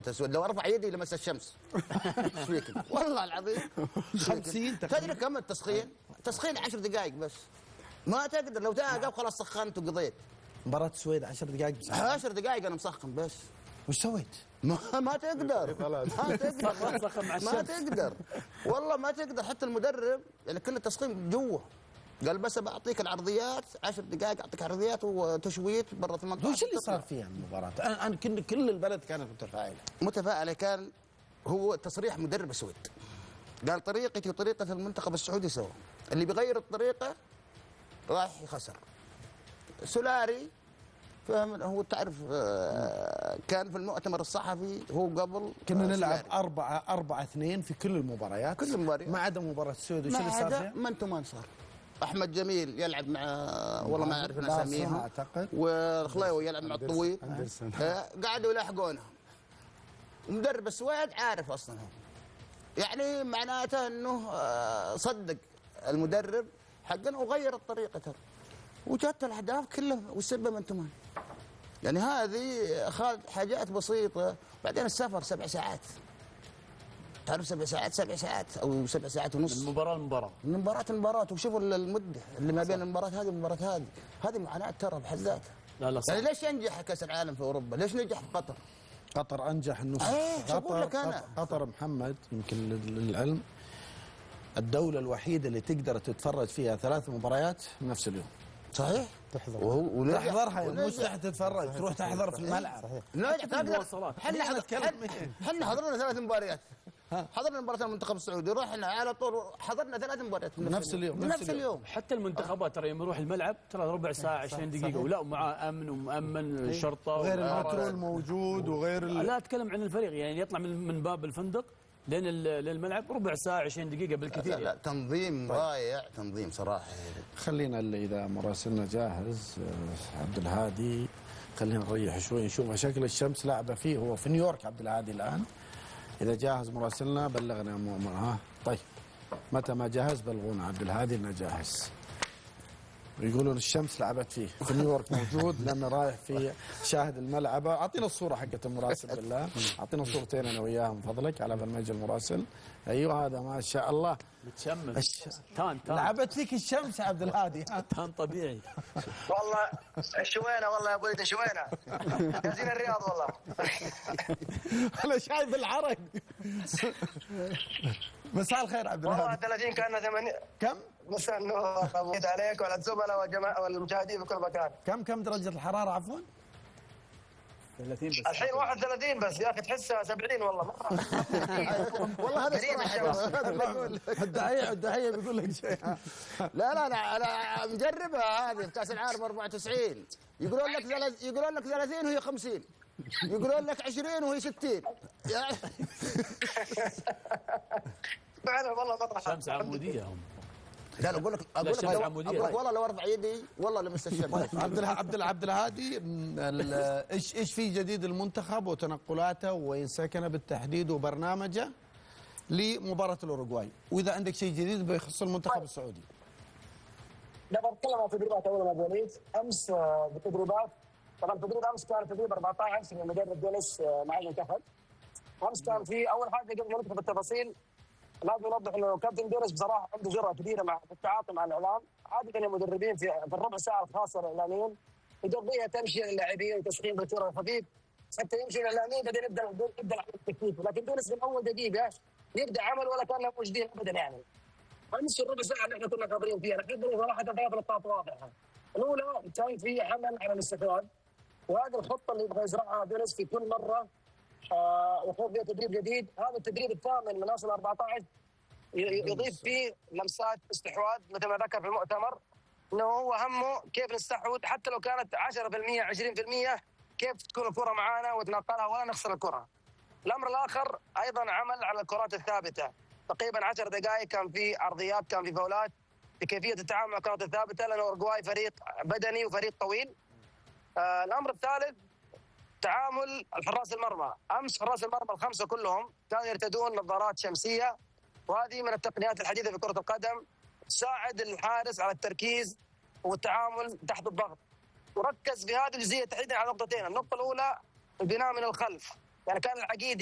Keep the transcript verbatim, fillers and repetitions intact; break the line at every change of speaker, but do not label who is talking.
تسود لو ارفع يدي لمس الشمس. ايش فيك؟ والله العظيم
خمسين
تدري كم التسخين؟ تسخين عشر دقائق بس. ما تقدر لو تلقى خلاص سخنت وقضيت.
مباراة السويد عشر دقائق بس.
عشر دقائق انا مسخن بس.
وش سويت؟
ما ما تقدر ما تقدر ما تقدر والله ما تقدر. حتى المدرب يعني كل التسخين جوا قال بس بعطيك العرضيات عشر دقائق اعطيك عرضيات وتشويت برا ثمانية عشر.
وش اللي صار فيها المباراة؟ انا انا كل كل البلد كانت متفائلة.
متفائلة كان هو تصريح مدرب السويد. قال طريقتي وطريقة المنتخب السعودي سوا. اللي بيغير الطريقة راح يخسر. سولاري فهم هو تعرف كان في المؤتمر الصحفي هو قبل
كنا نلعب أربعة أربعة اثنين في كل المباريات
كل المباريات
ما عدا مباراة السعودية. وش اللي صار فيها؟
ما انتم ما صار. احمد جميل يلعب مع والله ما اعرف اساميهم
اعتقد
والخلاوي يلعب مع الطويل قعدوا يلاحقونهم. مدرب السويد عارف اصلا يعني معناته انه صدق المدرب حقنا وغير الطريقه وجت الاهداف كلها والسبب انتم يعني هذه اخذ حاجات بسيطه. بعدين السفر سبع ساعات تعرف سبع ساعات سبع ساعات او سبع ساعات ونص
من مباراه لمباراه
من مباراه لمباراه. وشوفوا المده اللي ما بين المباراه هذه والمباراه هذه هذه معاناه ترى بحد ذاتها.
لا لا صح.
يعني ليش ينجح كاس العالم في اوروبا؟ ليش نجح في قطر؟
قطر انجح النص.
ايه
قطر
لك أنا.
قطر محمد يمكن للعلم الدولة الوحيدة اللي تقدر تتفرج فيها ثلاث مباريات بنفس اليوم.
صحيح
تحضر وهو تحضرها مش تروح تتفرج تروح تحضر في الملعب.
نجح تقدر. احنا احنا حضرنا ثلاث مباريات. حضرنا مباراة المنتخب السعودي رحنا على طول حضرنا ثلاث مباريات
نفس اليوم
نفس اليوم.
حتى المنتخبات ترى يوم يروح الملعب ترى ربع ساعة عشرين دقيقة ولا معاه امن ومؤمن شرطة
وغير المترو الموجود وغير
لا اتكلم عن الفريق يعني يطلع من من باب الفندق لين للملعب ربع ساعة عشرين دقيقة بالكثير.
لا, لا تنظيم رائع تنظيم صراحة.
خلينا اللي إذا مراسلنا جاهز عبد الهادي خلينا نريح شوي نشوف شكل الشمس لاعبة فيه. هو في نيويورك عبد الهادي الآن. إذا جاهز مراسلنا بلغنا مؤمن. ها طيب متى ما جاهز بلغونا عبد الهادي إنه جاهز. يقولون الشمس لعبت فيه في نيويورك موجود لأنه رايح في شاهد الملعب. أعطينا الصورة حقت المراسل بالله. أعطينا صورتين أنا وياه من فضلك على بال ما يجي المراسل. أيوه هذا ما شاء الله
متشمس.
الش...
تان تان
لعبت فيك الشمس عبد الهادي.
تان طبيعي
والله شوينا والله يا ابو وليد شوينا جاهزين الرياض والله.
أنا شايف العرق. مساء الخير عبد الهادي.
والله ثلاثين كان ثمانين.
كم؟
مساء النور ابو وليد عليك وعلى الزملاء والجماعه والمشاهدين في كل مكان.
كم كم درجة الحرارة عفوا؟
ثلاثين بس
الحين واحد وثلاثين بس يا اخي تحسها سبعين والله.
والله هذا هذا
الداعية الداعية بيقول لك شيء.
لا لا انا انا مجربها هذه في كاس العالم أربعة وتسعين. يقولون لك ثلاث يقولون لك ثلاثين وهي خمسين. يقولون لك عشرين وهي ستين.
فعلا والله مطرح
شمس عمودية هم.
لا اقول لك اقول لك اقول لك والله لو ارفع يدي والله لمس الشمس.
عبد عبد عبد الهادي ايش ايش في جديد المنتخب وتنقلاته وين سكنه بالتحديد وبرنامجه لمباراه الاوروغواي واذا عندك شيء جديد بيخص المنتخب السعودي.
لا بتكلم عن تدريبات اولا ابو وليد امس بتدريبات. طبعا تدريب امس كان تدريب أربعة عشر من المدرب جلس مع المنتخب. امس كان في اول حاجه قبل ما ندخل بالتفاصيل لازم نوضح انه كابتن ديرس بصراحه عنده جرأه كبيره مع التعاطي مع الاعلام. عاده المدربين في في الربع ساعه الخاصه الاعلاميين يقضيها تمشيه للاعبين وتسخين بالكره الخفيف حتى يمشي الاعلاميين بعدين يبدا يبدا التكتيك. لكن ديرس من اول دقيقه يبدا عمل ولا كانهم موجودين ابدا يعني. امس الربع ساعه اللي احنا كنا حاضرين فيها نحب صراحه ثلاث نقاط واضحه. الاولى كان في حمل على الاستحواذ وهذه الخطه اللي يبغى يزرعها ديرس في كل مره آه ويخوض فيها تدريب جديد. هذا التدريب الثامن من اصل أربعة عشر يضيف فيه لمسات استحواذ مثل ما ذكر في المؤتمر انه هو همه كيف نستحوذ حتى لو كانت عشرة بالمئة عشرين بالمئة كيف تكون الكره معانا ونتنقلها ولا نخسر الكره. الامر الاخر ايضا عمل على الكرات الثابته. تقريبا عشر دقائق كان في عرضيات كان في فاولات بكيفيه التعامل مع الكرات الثابته لان اورجواي فريق بدني وفريق طويل. آه الامر الثالث تعامل الحراس المرمى. امس حراس المرمى الخمسه كلهم كانوا يرتدون نظارات شمسيه وهذه من التقنيات الحديثه في كره القدم تساعد الحارس على التركيز والتعامل تحت الضغط. وركز في هذه الجزئيه تحديدا على نقطتين. النقطه الاولى البناء من الخلف يعني كان العقيد